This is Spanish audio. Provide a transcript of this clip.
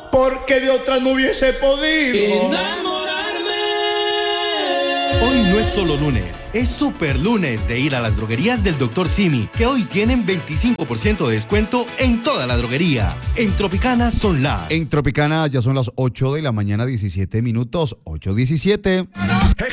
porque de otra no hubiese podido enamorarme. Hoy no es solo lunes, es super lunes de ir a las droguerías del Dr. Simi, que hoy tienen 25% de descuento en toda la droguería. En Tropicana son las... En Tropicana ya son las 8 de la mañana, 17 minutos, 8:17.